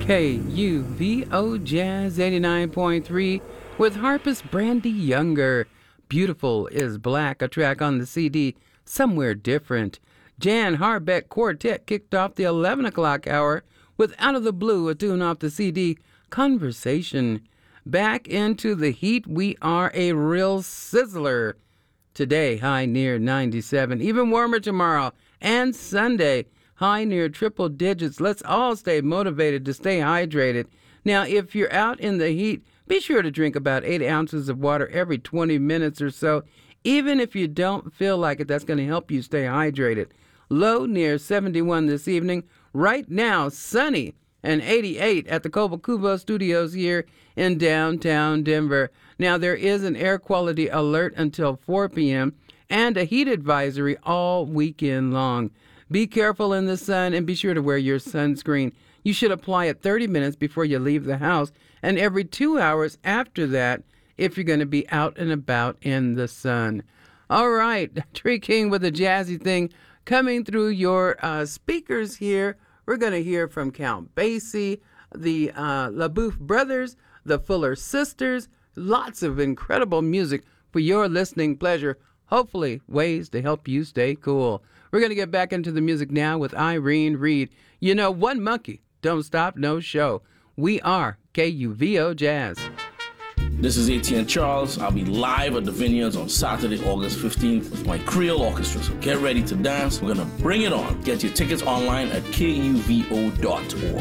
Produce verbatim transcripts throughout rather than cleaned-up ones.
K U V O Jazz eighty-nine point three with harpist Brandy Younger. Beautiful is Black, a track on the C D Somewhere Different. Jan Harbeck Quartet kicked off the eleven o'clock hour with Out of the Blue, a tune off the C D Conversation. Back into the heat, we are a real sizzler. Today, high near ninety-seven. Even warmer tomorrow and Sunday, high near triple digits. Let's all stay motivated to stay hydrated. Now, if you're out in the heat, be sure to drink about eight ounces of water every twenty minutes or so. Even if you don't feel like it, that's going to help you stay hydrated. Low near seventy-one this evening. Right now, sunny and eighty-eight at the Cobalt Cubo Studios here in downtown Denver. Now, there is an air quality alert until four p.m. and a heat advisory all weekend long. Be careful in the sun and be sure to wear your sunscreen. You should apply it thirty minutes before you leave the house and every two hours after that if you're going to be out and about in the sun. All right, Tree King with a jazzy thing coming through your uh, speakers here. We're going to hear from Count Basie, the uh, LaBeouf Brothers, the Fuller Sisters. Lots of incredible music for your listening pleasure. Hopefully, ways to help you stay cool. We're going to get back into the music now with Irene Reed. You know, one monkey, don't stop, no show. We are K U V O Jazz. This is Etienne Charles. I'll be live at the Vineyards on Saturday, August fifteenth with my Creole Orchestra. So get ready to dance. We're going to bring it on. Get your tickets online at K U V O dot org.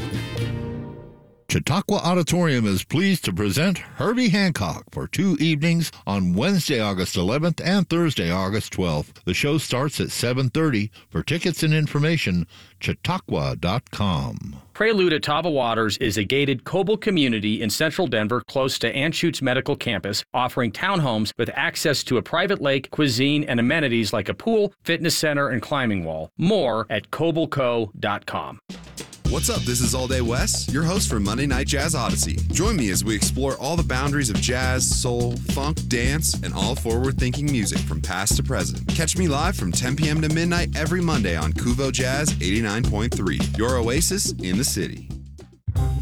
Chautauqua Auditorium is pleased to present Herbie Hancock for two evenings on Wednesday, August eleventh and Thursday, August twelfth. The show starts at seven thirty. For tickets and information, chautauqua dot com. Prelude at Tava Waters is a gated Cobalt community in central Denver close to Anschutz Medical Campus, offering townhomes with access to a private lake, cuisine, and amenities like a pool, fitness center, and climbing wall. More at cobalt co dot com. What's up? This is All Day Wes, your host for Monday Night Jazz Odyssey. Join me as we explore all the boundaries of jazz, soul, funk, dance, and all forward-thinking music from past to present. Catch me live from ten p.m. to midnight every Monday on Cuvo Jazz eighty-nine point three, your oasis in the city.